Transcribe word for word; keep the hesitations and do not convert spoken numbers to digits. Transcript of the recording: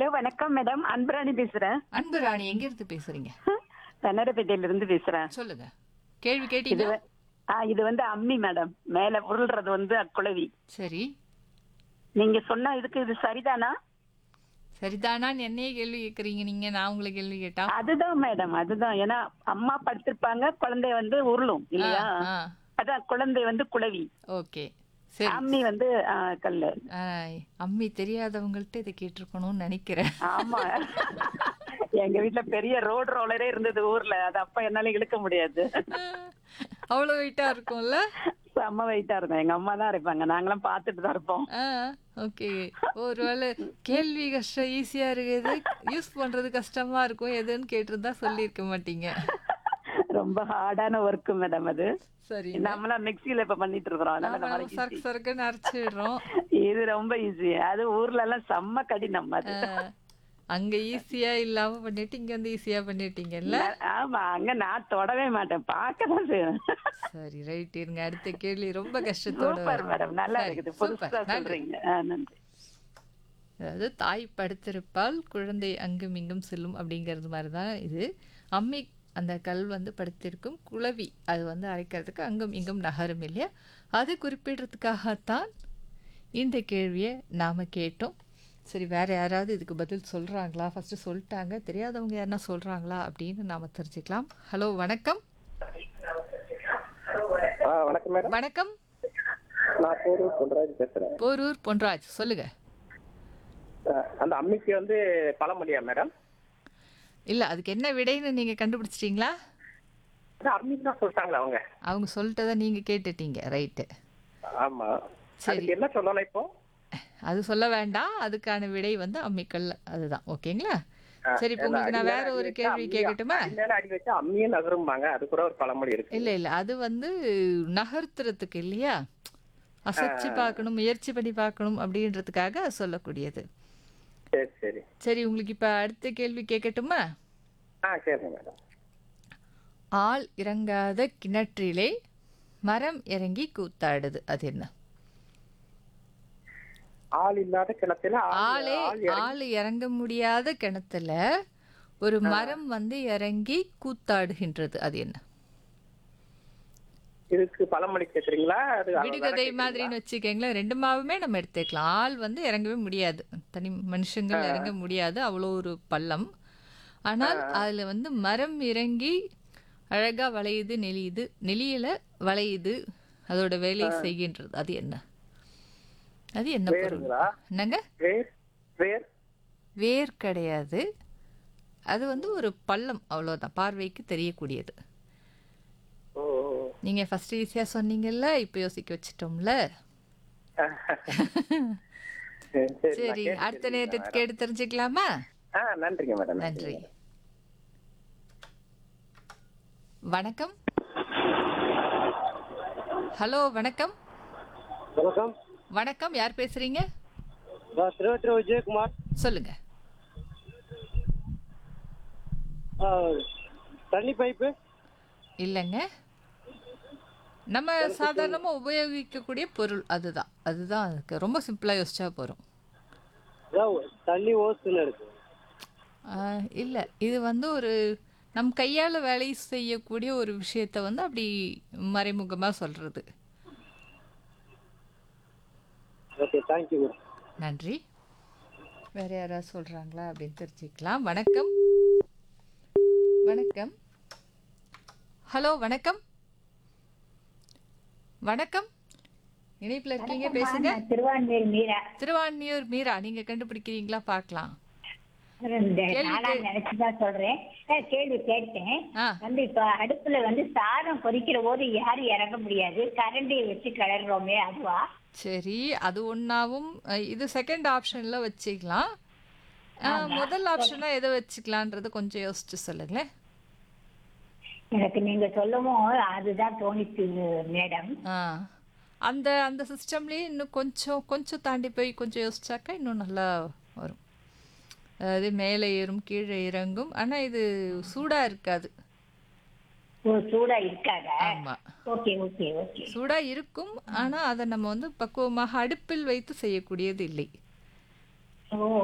Hello வணக்கம் madam. Anbarani பேசுறேன். அன்பு ராணி எங்க இருந்து பேசுறீங்க? கன்னடப்பேட்டையில இருந்து பேசுறேன். சொல்லுங்க. கேள்வி இது கேட்டீங்களா? வ- ஆ, இது வந்து அம்மி மேடம். மேல உருள்றது வந்து அக்குளவி. சரி. நீங்க சொன்ன இதுக்கு இது சரிதானா? சரிதானான்னு என்னையே கேள்வி கேக்குறீங்க நீங்க. நான் உங்களை கேள்வி கேட்டா? அதுதான் மேடம், அதுதான். ஏன்னா அம்மா படுத்திருப்பாங்க, குழந்தை வந்து உருளும் ஆ, இல்லையா? ஆ. அதான் குழந்தை வந்து குளவி, ஓகே. சரி. அம்மி வந்து ஆ, கல்லு. ஆ, அம்மி தெரியாதவங்கள்ட்ட இதை கேட்டிருக்கணும்னு நினைக்கிறேன். ஆமா. எங்க வீட்ல பெரிய ரோடு ரோலரே இருந்தது ஊர்ல. அது அப்ப என்னால இழுக்க முடியாது. அவ்வளவு வெயிட்டா இருக்கும்ல? செம்ம வெயிட்டா இருக்கும். எங்க அம்மா தான் இருப்பாங்க, நாங்களாம் பாத்துட்டு தான் இருப்போம். ஆ, ஓகே. ஒருவேளை கேள்வி கஷ்டம் ஈஸியா இருக்குது, யூஸ் பண்றது கஷ்டமா இருக்கும் எதுன்னு கேட்டிருந்தா சொல்லியிருக்க மாட்டீங்க. ரொம்ப ஹார்டான ஒர்க் மேடம் அது. சரிங்க. நம்மளாம் மிக்ஸில இப்ப பண்ணிட்டு இருக்கிறோம், அதனால ஆமா, நம்ம நம்மளுக்கு சரக்கு easy. சரக்குன்னு அரைச்சிடுறோம். இது ரொம்ப ஈஸி. அது ஊர்ல எல்லாம் செம்ம கடினம் அது. ஆ, அங்க ஈஸியா இல்லாம பண்ணிட்டு இங்க வந்து ஈஸியா பண்ணிட்டீங்கல்ல? ந- ஆமா, அங்க நான் தொடவே மாட்டேன், பார்க்கதான் செய்வேன். சரி, ரைட். இருங்க, அடுத்த கேள்வி ரொம்ப கஷ்டத்தோட சூப்பர் வரும். மேடம், நல்லா சரி, இருக்குது, சூப்பர், புதுசா நன்றி. சொல்றீங்க. ஆ, நன்றி. அதாவது தாய் படுத்திருப்பால் குழந்தை அங்கும் இங்கும் செல்லும் அப்படிங்கிறது மாதிரி தான் இது. அம்மி அந்த கல் வந்து படுத்திருக்கும், குளவி அது வந்து அரைக்கிறதுக்கு அங்கும் இங்கும் நகரும் இல்லையா? அது குறிப்பிடுறதுக்காகத்தான் இந்த கேள்வியை நாம் கேட்டோம். சரி, வேறு யாராவது இதுக்கு பதில் சொல்கிறாங்களா? ஃபஸ்ட்டு சொல்லிட்டாங்க, தெரியாதவங்க யாருன்னா சொல்கிறாங்களா அப்படின்னு நாம் தெரிஞ்சுக்கலாம். ஹலோ, வணக்கம். ஆ வணக்கம் மேடம். வணக்கம். நான் போரூர் பொன்ராஜ் பேசுறேன். போரூர் பொன்ராஜ், சொல்லுங்கள். அஹ், அந்த அம்மிக்கு வந்து பழமொழியா மேடம்? இல்லை, அதுக்கு என்ன விடைன்னு நீங்கள் கண்டுபிடிச்சிட்டிங்களா? அதான் அம்மின்னு தான் சொல்லிட்டாங்களா அவங்க? அவங்க சொல்லிட்டதை நீங்கள் கேட்டுட்டீங்க, ரைட்டு. ஆமா. சரி. அதுக்கு என்ன சொல்லணும் இப்போ? அது சொல்ல வேண்டாம், அதுக்கான விடை வந்து அம்மிக்கல், அதுதான். ஓகேங்களா? அஹ், சரி, இப்போ ஏன்னா உங்களுக்கு நான் அடி வேற மேல ஒரு அடி கேள்வி வச்சா கேட்கட்டுமா? அம்மி- அடி மேல அடி வச்சா அம்மியே நகரும்பாங்க, அது கூட ஒரு பழமொழி இருக்கு. இல்லை இல்லை, அது வந்து நகர்த்துறதுக்கு இல்லையா? அசைச்சு பார்க்கணும், முயற்சி பண்ணி பார்க்கணும் அப்படின்றதுக்காக சொல்லக்கூடியது. சரி சரி. சரி, உங்களுக்கு இப்போ அடுத்த கேள்வி கேட்கட்டுமா? ஆ சரிங்க மேடம். ஆள் இறங்காத கிணற்றிலே மரம் இறங்கி கூத்தாடுது, அது என்ன? ஆள் இல்லாத கிணத்துல ஆள் ஆளே ஆள் இறங்கி- ஆள் இறங்க முடியாத கிணத்துல ஒரு மரம் வந்து இறங்கி கூத்தாடுகின்றது, அது என்ன? இதுக்கு பழமொழி கேக்குறீங்களா? அது அதை வேற விடுகதை கேக்குறீங்களா? மாதிரின்னு வச்சுக்கோங்களேன். ரெண்டு மாவுமே நம்ம எடுத்துக்கலாம். ஆள் வந்து இறங்கவே முடியாது, தனி மனுஷங்கள் இறங்க முடியாது, அவ்வளோ ஒரு பள்ளம். ஆனால் அதுல வந்து மரம் இறங்கி அழகா வளையுது, நெளியுது, நெளியல வளையுது, அதோட வேலையை செய்கின்றது, அது என்ன? அது என்ன பொருள்? வேருங்களா? என்னங்க? வேர் வேர் வேர் கிடையாது, அது வந்து ஒரு பள்ளம், அவ்வளோதான், பார்வைக்கு தெரியக்கூடியது. ஓ நீங்க ஃபர்ஸ்ட் ஈஸியா சொன்னீங்கல்ல, இப்போ யோசிக்க வச்சிட்டோம்ல. சரி, சரி, நான் சரி, கேட்டு அடுத்த தெரிஞ்சுக்கிறேன் நேரத்துக்கு மேடம். கேட்டு தெரிஞ்சுக்கலாமா? ஆ நன்றிங்க மேடம். நன்றி. வணக்கம். ஹலோ, வணக்கம். வணக்கம். வணக்கம், யார் பேசுறீங்க? நான் திருவத்திர விஜயகுமார். சொல்லுங்க. ஆ, தண்ணி பைப்பு. இல்லைங்க, நம்ம சாதாரணமா உபயோகிக்கக்கூடிய பொருள், அதுதான். அதுதான் அதுக்கு ரொம்ப சிம்பிளா யோசிச்சா போறோம். அதான் தண்ணி ஓசுன்னு இருக்கு. இல்லை, இது வந்து ஒரு நம் கையால் வேலை செய்யக்கூடிய ஒரு விஷயத்தை வந்து அப்படி மறைமுகமா சொல்றது. Okay, thank you. நன்றி. வேற யாராவது சொல்றாங்களா அப்படின்னு தெரிஞ்சுக்கலாம். வணக்கம். வணக்கம். ஹலோ, வணக்கம். வணக்கம், இணைப்புல இருக்கீங்க, பேசுங்க. திருவான்மையூர் மீரா. திருவான்மியூர் மீரா, நீங்க கண்டுபிடிக்கிறீங்களா? பார்க்கலாம். இந்த கேள்வி நானா கே- நினைச்சுதான் சொல்றேன். அஹ் கேள்வி கேட்டேன். ஆ, வந்து இப்ப அடுப்புல வந்து சாதம் கொதிக்கிற போது யாரும் இறங்க முடியாது, கரண்டியை வச்சு கிளறோமே, அதுவா? சரி, அது ஒன்றாவும். இது செகண்ட் ஆப்ஷன்ல வச்சுக்கலாம். அஹ், முதல் ஆப்ஷனா எதை வச்சுக்கலான்றது கொஞ்சம் யோசிச்சு சொல்லுங்களேன். எனக்கு நீங்க சொல்லவும் அதுதான் தோணிச்சு மேடம். ஆ, அந்த அந்த சிஸ்டம்லேயே இன்னும் கொஞ்சம் கொஞ்சம் தாண்டி போய் கொஞ்சம் யோசிச்சாக்கா இன்னும் நல்லா வரும். அதாவது மேலே ஏறும், கீழே இறங்கும், ஆனால் இது சூடாக இருக்காது. ஓ, சூடா இருக்காத. ஆமாம், ஓகே ஓகே ஓகே. சூடாக இருக்கும், ஆனால் அதை நம்ம வந்து பக்குவமாக அடுப்பில் வைத்து செய்யக்கூடியது இல்லை. ஓ